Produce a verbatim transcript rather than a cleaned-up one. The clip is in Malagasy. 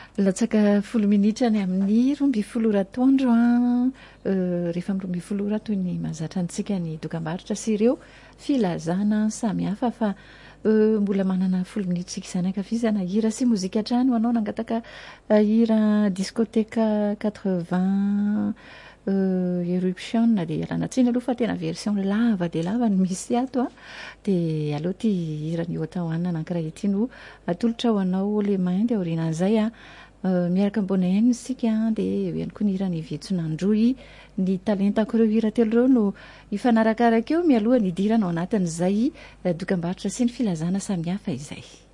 latsaka folo minitra ny amin'ny romby folo ratoandro a rehefa amin'ny romby folo rato ny mazatra antsika ny dokam-barotra sy ireo filazana samihafa fa mbola manana folo minitra izany ankafizana hira sy mozika trano anao nangataka hira discothèque quatre-vingts éruption dia alanatsiny aloha fa tena version lava dia lava no misy ato a dia aleo ty hira ny Ottawa nankira ity no atolotra ho anao le maindy aorianan'izay a miaraka ambona ihany sika dia ihany koa ny hira ny Vitsonandroy ny talenta an'ireo hira telo ireo no ifanarakaraka eo mialoha ny idiranao anatin'izay dokam-barotra sy ny filazana samihafa izay.